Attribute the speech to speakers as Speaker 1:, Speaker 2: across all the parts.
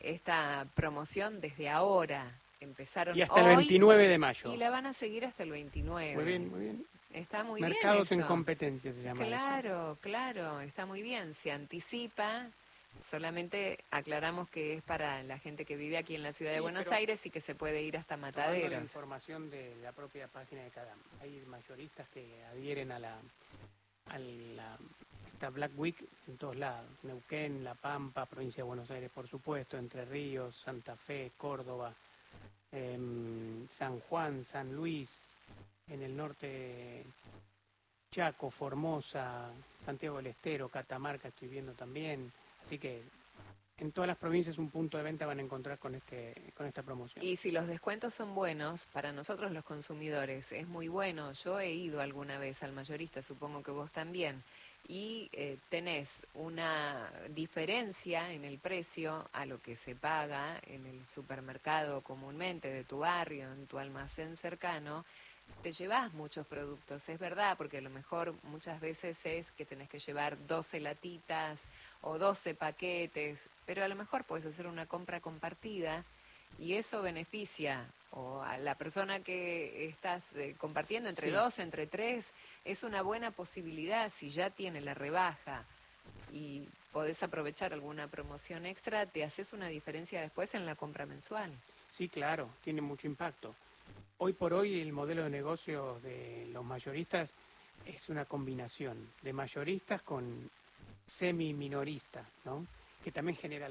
Speaker 1: esta promoción desde ahora. Empezaron
Speaker 2: y hasta
Speaker 1: hoy,
Speaker 2: el 29 de mayo.
Speaker 1: Y la van a seguir hasta el 29.
Speaker 2: Muy bien, muy bien.
Speaker 1: Está muy
Speaker 2: Mercados
Speaker 1: bien
Speaker 2: en competencia se llama
Speaker 1: Claro,
Speaker 2: eso.
Speaker 1: claro, está muy bien. Se anticipa. Solamente aclaramos que es para la gente que vive aquí en la ciudad de Buenos Aires y que se puede ir hasta Mataderos.
Speaker 2: La información de la propia página de cada. Hay mayoristas que adhieren a esta Black Week en todos lados. Neuquén, La Pampa, provincia de Buenos Aires, por supuesto, Entre Ríos, Santa Fe, Córdoba, San Juan, San Luis, en el norte Chaco, Formosa, Santiago del Estero, Catamarca estoy viendo también. Así que en todas las provincias un punto de venta van a encontrar con esta promoción.
Speaker 1: Y si los descuentos son buenos, para nosotros los consumidores es muy bueno. Yo he ido alguna vez al mayorista, supongo que vos también, y tenés una diferencia en el precio a lo que se paga en el supermercado comúnmente de tu barrio, en tu almacén cercano. Te llevas muchos productos, es verdad, porque a lo mejor muchas veces es que tenés que llevar 12 latitas o 12 paquetes, pero a lo mejor puedes hacer una compra compartida y eso beneficia o a la persona que estás compartiendo entre dos, entre tres, es una buena posibilidad si ya tiene la rebaja y podés aprovechar alguna promoción extra, te haces una diferencia después en la compra mensual.
Speaker 2: Sí, claro, tiene mucho impacto. Hoy por hoy el modelo de negocio de los mayoristas es una combinación de mayoristas con semi-minoristas, ¿no? Que también genera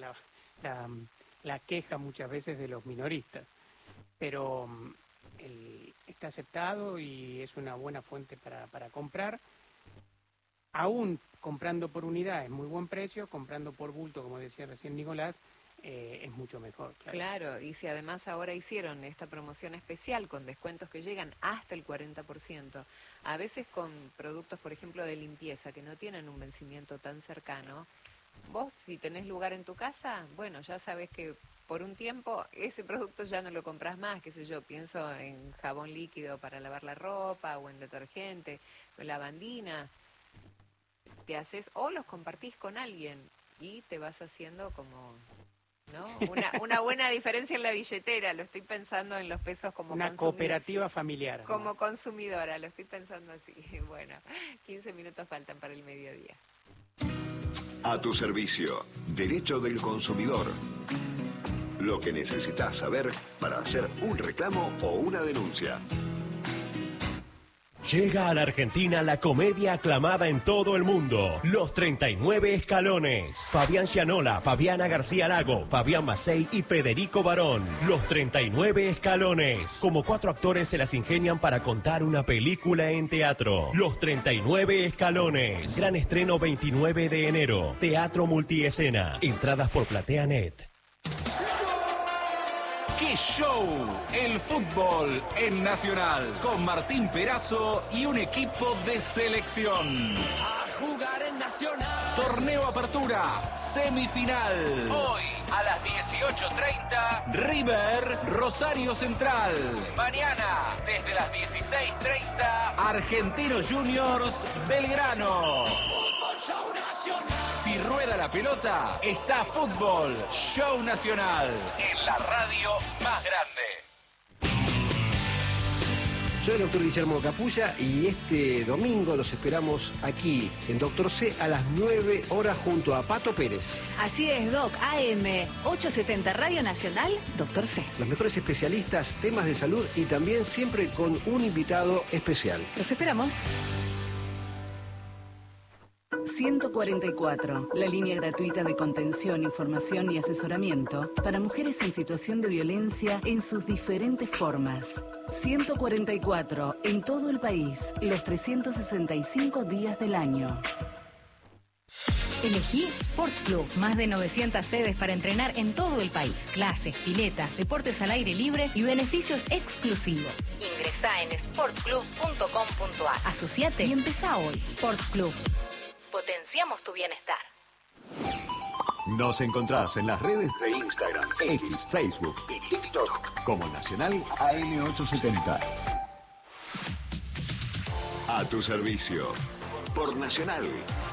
Speaker 2: la queja muchas veces de los minoristas. Pero está aceptado y es una buena fuente para comprar. Aún comprando por unidad es muy buen precio, comprando por bulto, como decía recién Nicolás, es mucho mejor.
Speaker 1: Claro, y si además ahora hicieron esta promoción especial con descuentos que llegan hasta el 40%, a veces con productos, por ejemplo, de limpieza que no tienen un vencimiento tan cercano, vos si tenés lugar en tu casa, bueno, ya sabés que por un tiempo ese producto ya no lo compras más, qué sé yo, pienso en jabón líquido para lavar la ropa o en detergente, o en lavandina, te haces o los compartís con alguien y te vas haciendo como... ¿no? Una buena diferencia en la billetera, lo estoy pensando en los pesos como
Speaker 2: una cooperativa familiar.
Speaker 1: Como consumidora, lo estoy pensando así. Bueno, 15 minutos faltan para el mediodía.
Speaker 3: A tu servicio, Derecho del Consumidor. Lo que necesitas saber para hacer un reclamo o una denuncia.
Speaker 4: Llega a la Argentina la comedia aclamada en todo el mundo, Los 39 Escalones. Fabián Gianola, Fabiana García Lago, Fabián Macei y Federico Barón. Los 39 Escalones. Como 4 actores se las ingenian para contar una película en teatro. Los 39 Escalones. Gran estreno 29 de enero. Teatro Multiescena. Entradas por PlateaNet.
Speaker 5: ¡Qué show! El fútbol en Nacional, con Martín Perazo y un equipo de selección.
Speaker 6: A jugar en Nacional.
Speaker 5: Torneo Apertura, semifinal. Hoy a las 18:30, River, Rosario Central. Mañana, desde las 16:30, Argentinos Juniors, Belgrano.
Speaker 6: Fútbol Show Nacional.
Speaker 5: Si rueda la pelota, está Fútbol Show Nacional, en la radio más grande.
Speaker 7: Soy el doctor Guillermo Capulla y este domingo los esperamos aquí, en Doctor C, a las 9 horas junto a Pato Pérez.
Speaker 8: Así es, Doc, AM 870 Radio Nacional, Doctor C.
Speaker 7: Los mejores especialistas, temas de salud y también siempre con un invitado especial.
Speaker 8: Los esperamos. 144, la línea gratuita de contención, información y asesoramiento para mujeres en situación de violencia en sus diferentes formas. 144, en todo el país, los 365 días del año.
Speaker 9: Elegí Sport Club. Más de 900 sedes para entrenar en todo el país. Clases, piletas, deportes al aire libre y beneficios exclusivos. Ingresá en sportclub.com.ar. Asociate y empezá hoy. Sport Club. Potenciamos tu bienestar.
Speaker 3: Nos encontrás en las redes de Instagram, X, Facebook y TikTok como Nacional AM870. A tu servicio, por Nacional